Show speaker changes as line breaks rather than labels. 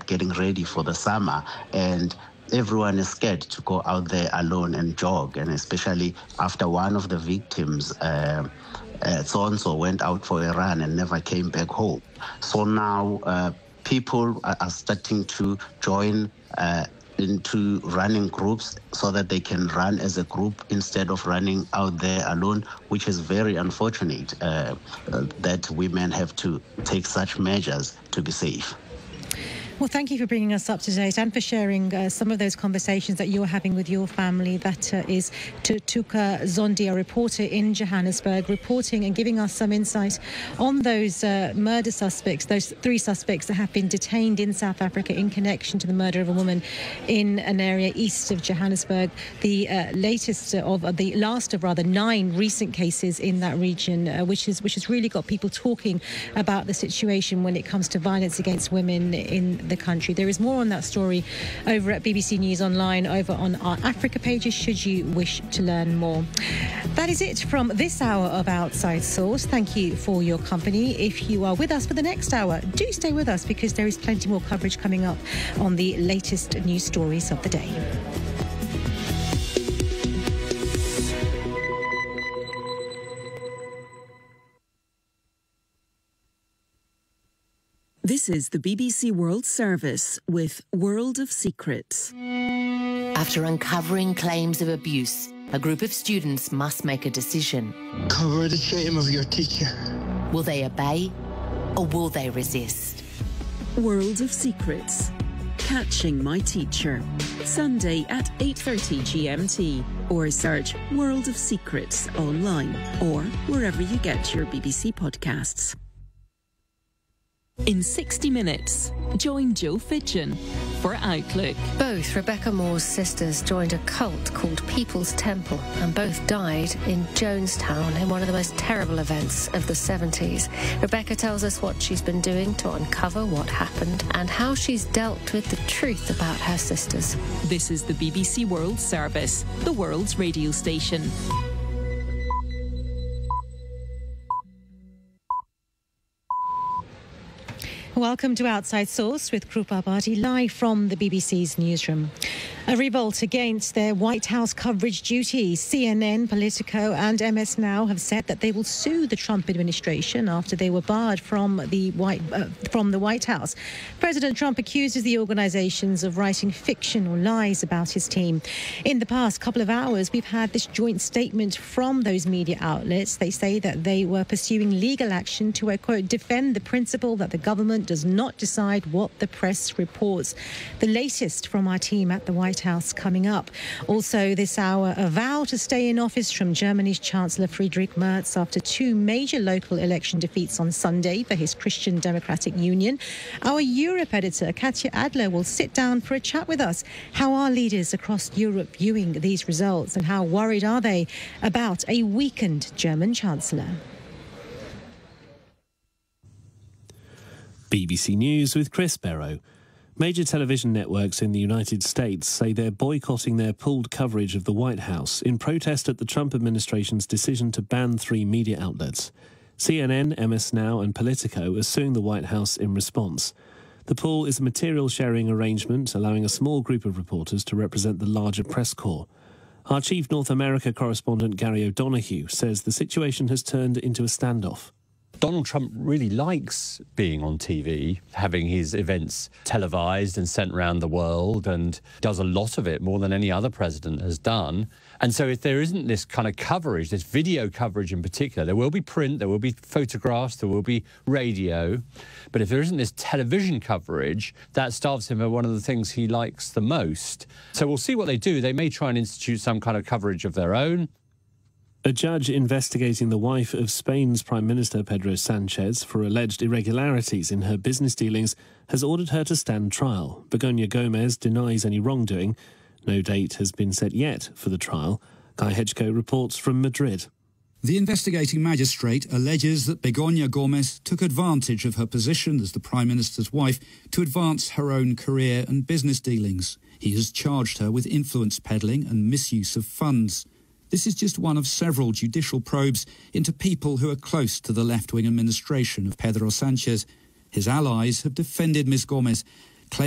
getting ready for the summer, and everyone is scared to go out there alone and jog, and especially after one of the victims, so-and-so went out for a run and never came back home. So now people are starting to join into running groups so that they can run as a group instead of running out there alone, which is very unfortunate that women have to take such measures to be safe.
Well, thank you for bringing us up to date and for sharing some of those conversations that you're having with your family. That is Tuka Zondi, a reporter in Johannesburg, reporting and giving us some insight on those murder suspects, those 3 suspects that have been detained in South Africa in connection to the murder of a woman in an area east of Johannesburg. The last of 9 recent cases in that region, which has really got people talking about the situation when it comes to violence against women in the country. There is more on that story over at BBC News Online, over on our Africa pages, should you wish to learn more. That is it from this hour of Outside Source. Thank you for your company. If you are with us for the next hour, do stay with us, because there is plenty more coverage coming up on the latest news stories of the day.
This is the BBC World Service with World of Secrets.
After uncovering claims of abuse, a group of students must make a decision.
Cover the shame of your teacher.
Will they obey or will they resist?
World of Secrets. Catching My Teacher. Sunday at 8:30 GMT. Or search World of Secrets online or wherever you get your BBC podcasts. In 60 minutes, join Joe Fitchin for Outlook.
Both Rebecca Moore's sisters joined a cult called People's Temple, and both died in Jonestown in one of the most terrible events of the 70s. Rebecca tells us what she's been doing to uncover what happened and how she's dealt with the truth about her sisters.
This is the BBC World Service, the world's radio station.
Welcome to Outside Source with Krupa Bhatti, live from the BBC's newsroom. A revolt against their White House coverage duties. CNN, Politico and MS Now have said that they will sue the Trump administration after they were barred from the White House. President Trump accuses the organizations of writing fiction or lies about his team. In the past couple of hours, we've had this joint statement from those media outlets. They say that they were pursuing legal action to, quote, defend the principle that the government does not decide what the press reports. The latest from our team at the White House coming up. Also this hour, a vow to stay in office from Germany's Chancellor Friedrich Merz after 2 major local election defeats on Sunday for his Christian Democratic Union. Our Europe editor, Katja Adler, will sit down for a chat with us. How are leaders across Europe viewing these results, and how worried are they about a weakened German Chancellor?
BBC News with Chris Barrow. Major television networks in the United States say they're boycotting their pooled coverage of the White House in protest at the Trump administration's decision to ban 3 media outlets. CNN, MS Now and Politico are suing the White House in response. The pool is a material sharing arrangement allowing a small group of reporters to represent the larger press corps. Our chief North America correspondent Gary O'Donoghue says the situation has turned into a standoff.
Donald Trump really likes being on TV, having his events televised and sent around the world, and does a lot of it, more than any other president has done. And so if there isn't this kind of coverage, this video coverage in particular, there will be print, there will be photographs, there will be radio, but if there isn't this television coverage, that starves him of one of the things he likes the most. So we'll see what they do. They may try and institute some kind of coverage of their own.
A judge investigating the wife of Spain's Prime Minister Pedro Sanchez for alleged irregularities in her business dealings has ordered her to stand trial. Begoña Gómez denies any wrongdoing. No date has been set yet for the trial. Guy Hedgecoe reports from Madrid.
The investigating magistrate alleges that Begoña Gómez took advantage of her position as the Prime Minister's wife to advance her own career and business dealings. He has charged her with influence peddling and misuse of funds. This is just one of several judicial probes into people who are close to the left-wing administration of Pedro Sanchez. His allies have defended Ms. Gómez